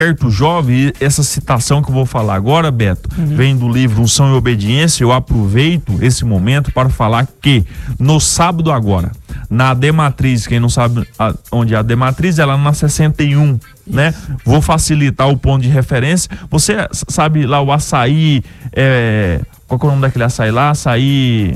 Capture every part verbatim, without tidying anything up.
certo jovem, essa citação que eu vou falar agora, Beto, uhum. vem do livro Unção e Obediência. Eu aproveito esse momento para falar que no sábado agora, na A D Matriz, quem não sabe a, onde é a A D Matriz, ela é na sessenta e um, né? Vou facilitar o ponto de referência. Você sabe lá o açaí, é, qual é o nome daquele açaí lá? Açaí...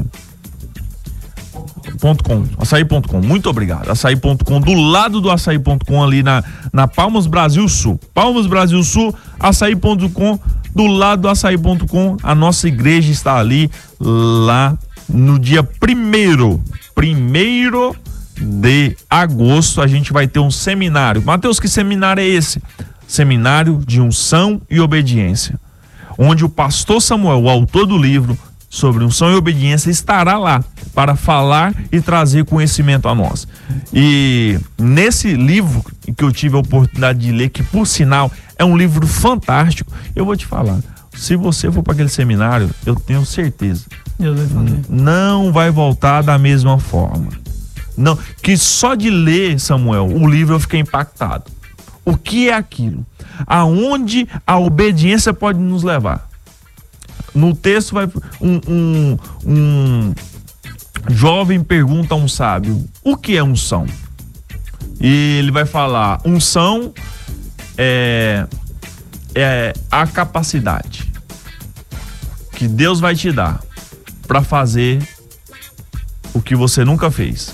.com, açaí ponto com, muito obrigado. Açaí ponto com, do lado do açaí ponto com, ali na, na Palmas Brasil Sul. Palmas Brasil Sul, açaí ponto com, do lado do açaí ponto com. A nossa igreja está ali, lá no dia primeiro, primeiro de agosto, a gente vai ter um seminário. Mateus, que seminário é esse? Seminário de unção e obediência, onde o pastor Samuel, o autor do livro sobre unção e obediência, estará lá para falar e trazer conhecimento a nós. E nesse livro que eu tive a oportunidade de ler, que por sinal é um livro fantástico, eu vou te falar, se você for para aquele seminário, eu tenho certeza, não vai voltar da mesma forma. Não, que só de ler, Samuel, o livro eu fiquei impactado. O que é aquilo? Aonde a obediência pode nos levar? No texto vai um, um, um jovem pergunta a um sábio: o que é unção? E ele vai falar: unção é, é a capacidade que Deus vai te dar para fazer o que você nunca fez,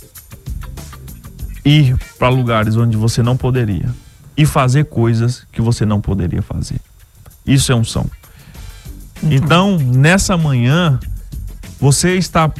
ir para lugares onde você não poderia e fazer coisas que você não poderia fazer. Isso é unção. Então, nessa manhã, você está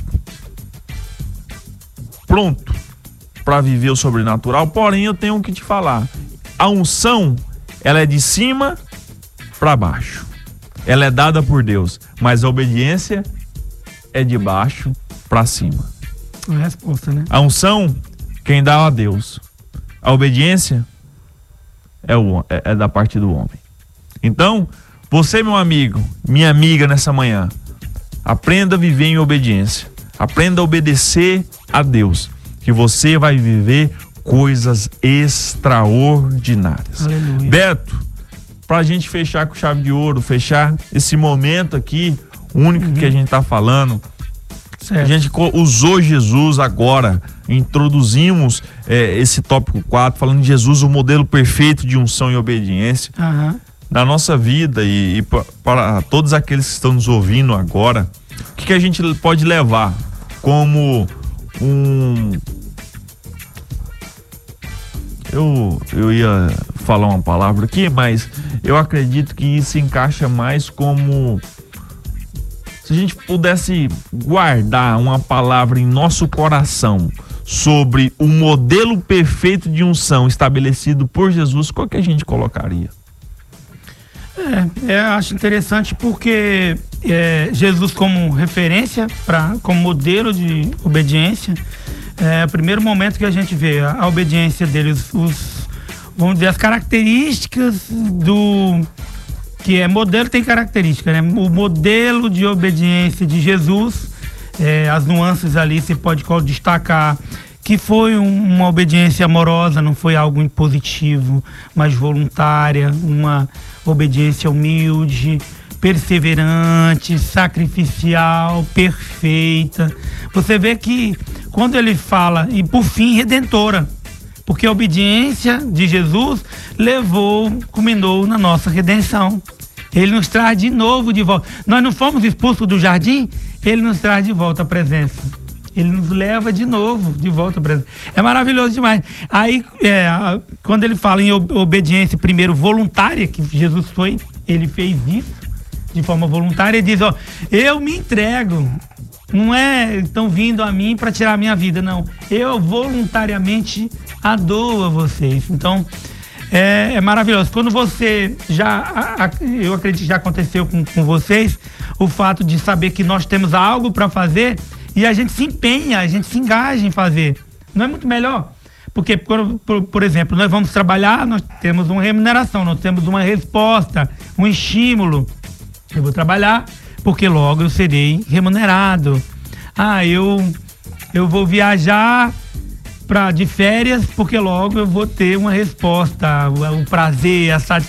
pronto para viver o sobrenatural, porém eu tenho que te falar, a unção, ela é de cima para baixo, ela é dada por Deus, mas a obediência é de baixo para cima. A resposta, né? A unção, quem dá a Deus, a obediência é, o, é, é da parte do homem. Então, você, meu amigo, minha amiga, nessa manhã, aprenda a viver em obediência. Aprenda a obedecer a Deus, que você vai viver coisas extraordinárias. Aleluia. Beto, pra gente fechar com chave de ouro, fechar esse momento aqui, único uhum. que a gente tá falando, certo. A gente usou Jesus agora, introduzimos é, esse tópico quatro, falando de Jesus, o modelo perfeito de unção e obediência. Uhum. Na nossa vida e, e para todos aqueles que estão nos ouvindo agora, o que, que a gente pode levar como um... Eu, eu ia falar uma palavra aqui, mas eu acredito que isso encaixa mais como... Se a gente pudesse guardar uma palavra em nosso coração sobre o modelo perfeito de unção estabelecido por Jesus, qual que a gente colocaria? É, eu acho interessante porque é, Jesus como referência, pra, como modelo de obediência, é o primeiro momento que a gente vê a, a obediência deles, os, vamos dizer, as características do... que é modelo, tem característica, né? O modelo de obediência de Jesus, é, as nuances ali você pode destacar que foi um, uma obediência amorosa, não foi algo impositivo, mas voluntária, uma obediência humilde, perseverante, sacrificial, perfeita. Você vê que quando ele fala, e por fim, redentora, porque a obediência de Jesus levou, culminou na nossa redenção. Ele nos traz de novo de volta. Nós não fomos expulsos do jardim, ele nos traz de volta à presença. Ele nos leva de novo, de volta à presença. É maravilhoso demais. Aí, é, quando ele fala em obediência, primeiro, voluntária, que Jesus foi, ele fez isso de forma voluntária, ele diz, ó, eu me entrego. Não é, estão vindo a mim para tirar a minha vida, não. Eu voluntariamente adoro a vocês. Então, é, é maravilhoso. Quando você já, a, a, eu acredito que já aconteceu com, com vocês, o fato de saber que nós temos algo para fazer e a gente se empenha, a gente se engaja em fazer. Não é muito melhor? Porque, por, por, por exemplo, nós vamos trabalhar, nós temos uma remuneração, nós temos uma resposta, um estímulo. Eu vou trabalhar porque logo eu serei remunerado. Ah, eu, eu vou viajar pra, de férias, porque logo eu vou ter uma resposta, o, o prazer, a satisfação